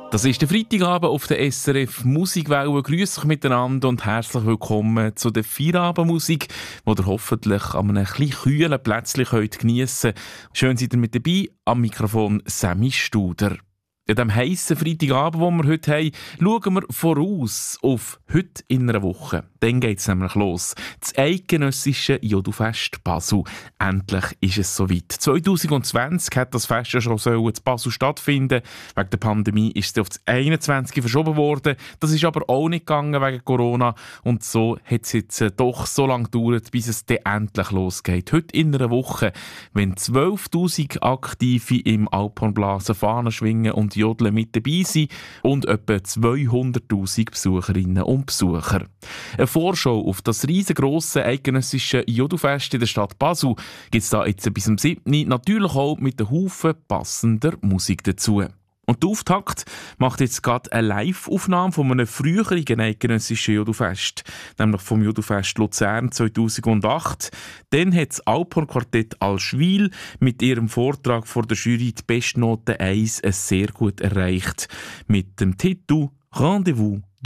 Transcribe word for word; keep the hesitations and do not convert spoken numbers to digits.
Das ist der Freitagabend auf der S R F Musikwelle. Grüß euch miteinander und herzlich willkommen zu der Feierabendmusik, die ihr hoffentlich an einem etwas kühlen Plätzchen geniessen könnt. Schön seid ihr mit dabei. Am Mikrofon Sammy Studer. An diesem heissen Freitagabend, den wir heute haben, schauen wir voraus auf heute in einer Woche. Dann geht es nämlich los. Das eidgenössische Jodelfest Basel. Endlich ist es soweit. zwanzig zwanzig hat das Fest ja schon in Basel stattfinden. Wegen der Pandemie ist es auf das einundzwanzig verschoben worden. Das ist aber auch nicht gegangen wegen Corona. Und so hat es jetzt doch so lange gedauert, bis es dann endlich losgeht. Heute in einer Woche, wenn zwölftausend Aktive im Alphornblasen, Fahnen schwingen und Jodeln mit dabei sind und etwa zweihunderttausend Besucherinnen und Besucher. Eine Vorschau auf das riesengroße eidgenössische Jodelfest in der Stadt Basel gibt es da jetzt bis zum siebten natürlich auch mit einem Haufen passender Musik dazu. Und der Auftakt macht jetzt gerade eine Live-Aufnahme von einem früheren eidgenössischen Jodelfest, nämlich vom Jodelfest Luzern zweitausendacht. Dann hat das Alphorn-Quartett Allschwil mit ihrem Vortrag vor der Jury die Bestnote eins sehr gut erreicht, mit dem Titel «Rendezvous